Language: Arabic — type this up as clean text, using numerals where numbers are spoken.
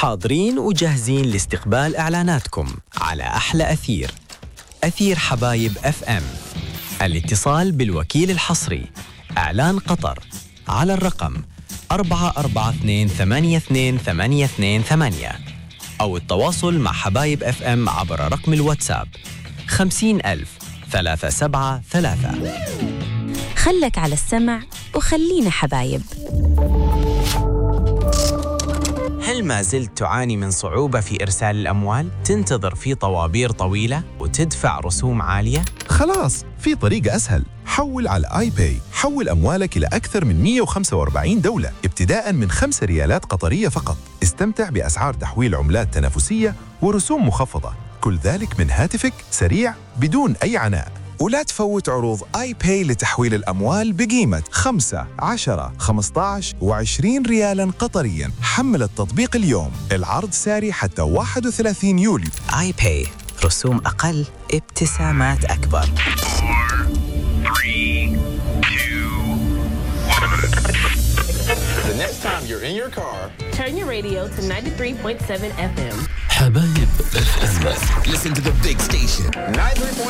حاضرين وجاهزين لاستقبال إعلاناتكم على أحلى أثير، أثير حبايب FM. الاتصال بالوكيل الحصري إعلان قطر على الرقم 44282828 أو التواصل مع حبايب FM عبر رقم الواتساب 50373. خلك على السمع وخلينا حبايب. هل ما زلت تعاني من صعوبة في إرسال الأموال؟ تنتظر في طوابير طويلة وتدفع رسوم عالية؟ خلاص، في طريقة أسهل. حول على آي باي. حول أموالك إلى أكثر من 145 دولة ابتداء من 5 ريالات قطرية فقط. استمتع بأسعار تحويل عملات تنافسية ورسوم مخفضة، كل ذلك من هاتفك، سريع بدون أي عناء. ولا تفوت عروض آي باي لتحويل الأموال بقيمة 5، 10، 15 و20 ريالاً قطرياً. حمل التطبيق اليوم، العرض ساري حتى 31 يوليو. آي باي، رسوم أقل، ابتسامات أكبر. 4, 3, 2, 1. The next time you're in your car, turn your radio to 93.7 FM. حبايب FM. listen to the big station. 93.7